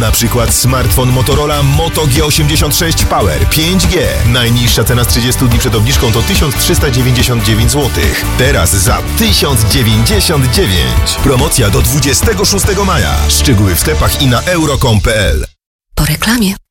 Na przykład smartfon Motorola Moto G86 Power 5G. Najniższa cena z 30 dni przed obniżką to 1399 zł. Teraz za 1099. Promocja do 26 maja. Szczegóły w sklepach i na euro.com.pl. Po reklamie.